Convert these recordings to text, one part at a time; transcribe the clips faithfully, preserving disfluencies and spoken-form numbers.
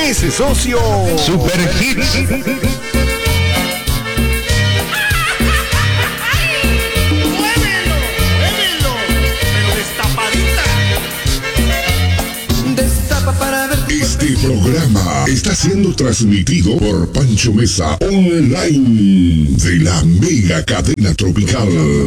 ese socio. Super Hits. Este programa está siendo transmitido por Pancho Mesa online de la mega cadena tropical.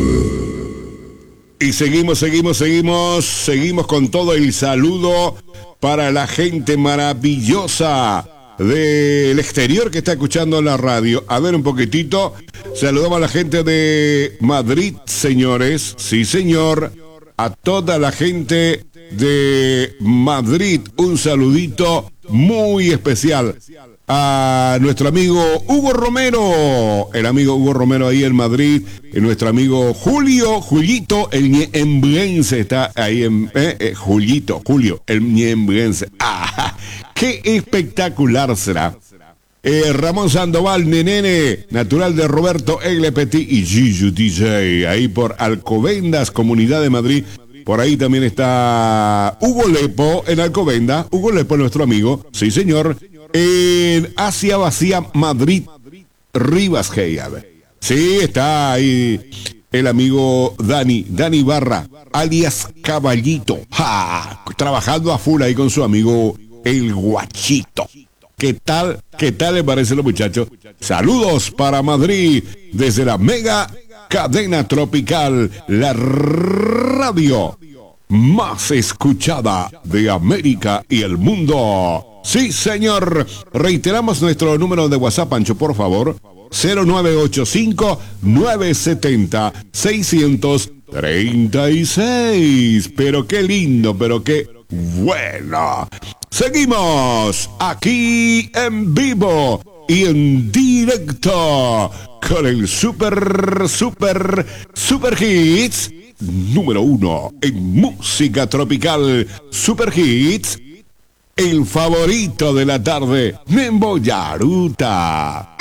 Y seguimos, seguimos, seguimos, seguimos con todo el saludo para la gente maravillosa del exterior que está escuchando la radio. A ver un poquitito, saludamos a la gente de Madrid, señores, sí señor, a toda la gente de Madrid, un saludito muy especial a nuestro amigo Hugo Romero, el amigo Hugo Romero ahí en Madrid, y nuestro amigo Julio, Julito, el ñembrense está ahí en, eh, eh, Julito, Julio, el ñembrense, ah, qué espectacular será. Eh, Ramón Sandoval, Nenene, natural de Roberto Egle Petit y Gigi D J, ahí por Alcobendas, Comunidad de Madrid. Por ahí también está Hugo Lepo en Alcobenda. Hugo Lepo, nuestro amigo. Sí, señor. En Asia Vacía, Madrid, Rivas Geyab. Sí, está ahí el amigo Dani, Dani Barra, alias Caballito. ¡Ja! Trabajando a full ahí con su amigo el Guachito. ¿Qué tal? ¿Qué tal le parece los muchachos? Saludos para Madrid desde la mega cadena tropical, la radio más escuchada de América y el mundo. Sí, señor. Reiteramos nuestro número de WhatsApp, Pancho, por favor. cero nueve ocho cinco, nueve siete cero, seis tres seis. Pero qué lindo, pero qué bueno. Seguimos aquí en vivo y en directo con el super, super, super hits número uno en música tropical. Super hits, el favorito de la tarde, Nembo Yaruta.